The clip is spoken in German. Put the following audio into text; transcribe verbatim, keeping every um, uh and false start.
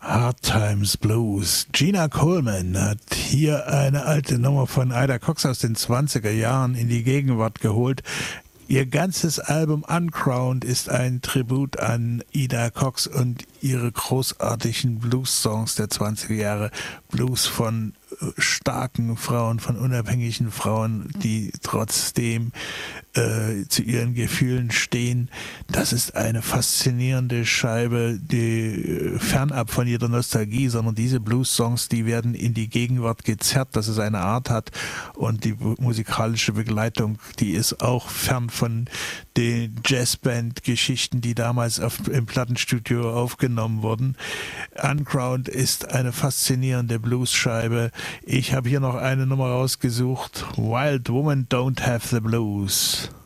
Hard Times Blues. Gina Coleman hat hier eine alte Nummer von Ida Cox aus den zwanziger Jahren in die Gegenwart geholt. Ihr ganzes Album Uncrowned ist ein Tribut an Ida Cox und ihre großartigen Blues-Songs der zwanziger Jahre. Blues von starken Frauen, von unabhängigen Frauen, die trotzdem äh, zu ihren Gefühlen stehen. Das ist eine faszinierende Scheibe, die äh, fernab von jeder Nostalgie, sondern diese Blues-Songs, die werden in die Gegenwart gezerrt, dass es eine Art hat, und die musikalische Begleitung, die ist auch fern von den Jazzband-Geschichten, die damals auf, im Plattenstudio aufgenommen wurden. Uncrowned ist eine faszinierende Blues-Scheibe. Ich habe hier noch eine Nummer rausgesucht. Wild Woman Don't Have the Blues.